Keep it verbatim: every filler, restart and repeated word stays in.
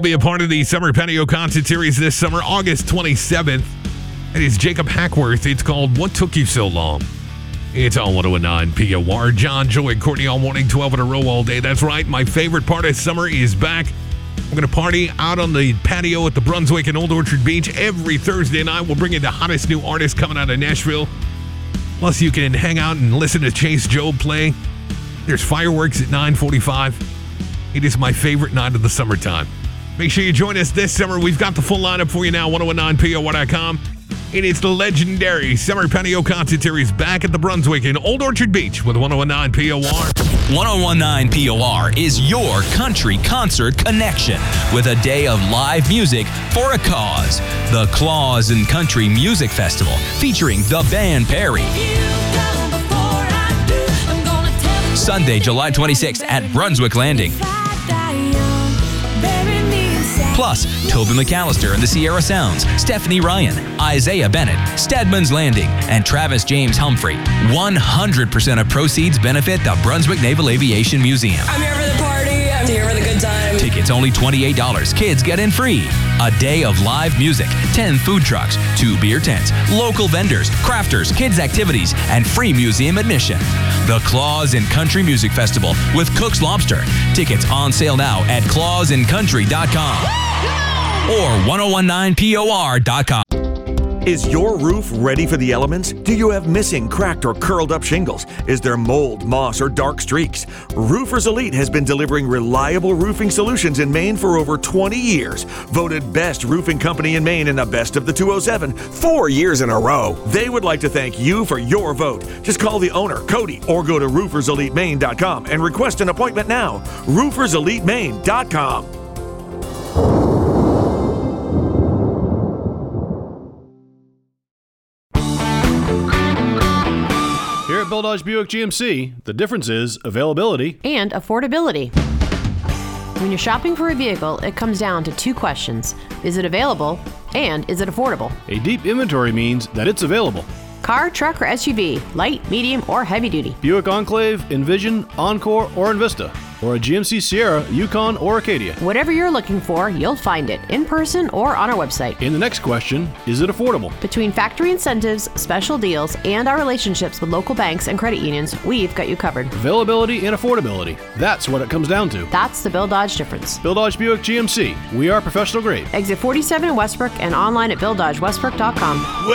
be a part of the Summer Patio Concert Series this summer, August twenty-seventh. It is Jacob Hackworth. It's called What Took You So Long? It's on one oh nine P O R. John, Joy, and Courtney all morning, twelve in a row all day. That's right. My favorite part of summer is back. We're going to party out on the patio at the Brunswick and Old Orchard Beach every Thursday night. We'll bring you the hottest new artists coming out of Nashville. Plus, you can hang out and listen to Chase Job play. There's fireworks at nine forty-five. It is my favorite night of the summertime. Make sure you join us this summer. We've got the full lineup for you now, ten nine P O R dot com. And it's the legendary Summer Patio Concert Series back at the Brunswick in Old Orchard Beach with ten nine P O R. ten nineteen P O R is your country concert connection with a day of live music for a cause. The Claus and Country Music Festival featuring the band Perry. Sunday, July twenty-sixth at Brunswick Landing. Plus, Toby McAllister and the Sierra Sounds, Stephanie Ryan, Isaiah Bennett, Stedman's Landing, and Travis James Humphrey. one hundred percent of proceeds benefit the Brunswick Naval Aviation Museum. I'm here for the party. I'm here for the good time. Tickets only twenty-eight dollars. Kids get in free. A day of live music, ten food trucks, two beer tents, local vendors, crafters, kids activities, and free museum admission. The Claus and Country Music Festival with Cook's Lobster. Tickets on sale now at claus and country dot com or ten nineteen P O R dot com. Is your roof ready for the elements? Do you have missing, cracked, or curled up shingles? Is there mold, moss, or dark streaks? Roofers Elite has been delivering reliable roofing solutions in Maine for over twenty years. Voted best roofing company in Maine in the best of the two oh seven, four years in a row. They would like to thank you for your vote. Just call the owner, Cody, or go to roofers elite maine dot com and request an appointment now. roofers elite maine dot com. Here at Bill Dodge Buick G M C, the difference is availability and affordability. When you're shopping for a vehicle, it comes down to two questions. Is it available and is it affordable? A deep inventory means that it's available. Car, truck, or S U V, light, medium, or heavy duty. Buick Enclave, Envision, Encore, or Envista. Or a G M C Sierra, Yukon, or Acadia. Whatever you're looking for, you'll find it in person or on our website. And the next question, is it affordable? Between factory incentives, special deals, and our relationships with local banks and credit unions, we've got you covered. Availability and affordability. That's what it comes down to. That's the Bill Dodge difference. Bill Dodge Buick G M C. We are professional grade. Exit forty-seven in Westbrook and online at bill dodge westbrook dot com.